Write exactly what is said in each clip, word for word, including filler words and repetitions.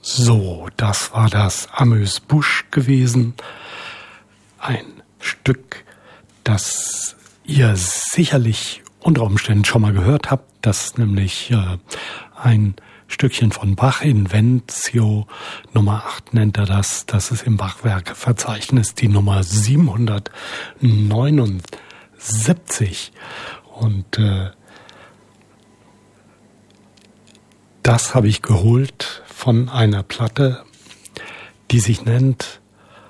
So, das war das Amuse-Bouche gewesen. Ein Stück, das ihr sicherlich unter Umständen schon mal gehört habt. Das ist nämlich äh, ein Stückchen von Bach, Inventio Nummer acht nennt er das. Das ist im Bachwerkeverzeichnis die Nummer siebenhundertneunundsiebzig. Und äh, das habe ich geholt von einer Platte, die sich nennt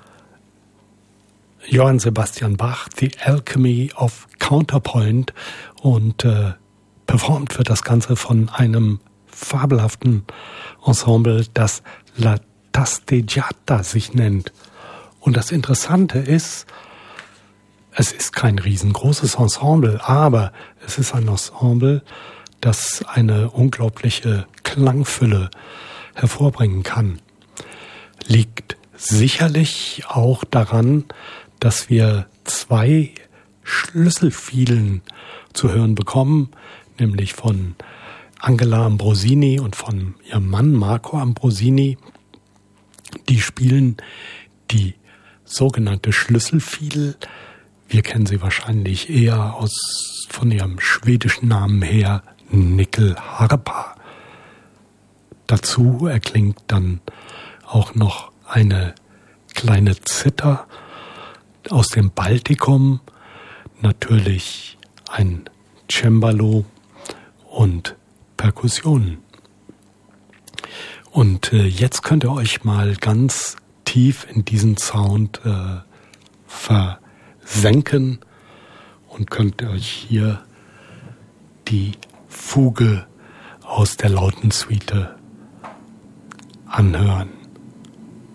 Johann Sebastian Bach, The Alchemy of Counterpoint, und äh, performt wird das Ganze von einem fabelhaften Ensemble, das La Tasteggiata sich nennt. Und das Interessante ist, es ist kein riesengroßes Ensemble, aber es ist ein Ensemble, das eine unglaubliche Klangfülle hervorbringen kann. Liegt sicherlich auch daran, dass wir zwei Schlüsselfielen zu hören bekommen, nämlich von Angela Ambrosini und von ihrem Mann Marco Ambrosini. Die spielen die sogenannte Schlüsselfiedel. Wir kennen sie wahrscheinlich eher aus von ihrem schwedischen Namen her, Nyckelharpa. Dazu erklingt dann auch noch eine kleine Zither aus dem Baltikum, natürlich ein Cembalo und Perkussionen. Und äh, jetzt könnt ihr euch mal ganz tief in diesen Sound äh, versenken und könnt euch hier die Fuge aus der Lautensuite anhören.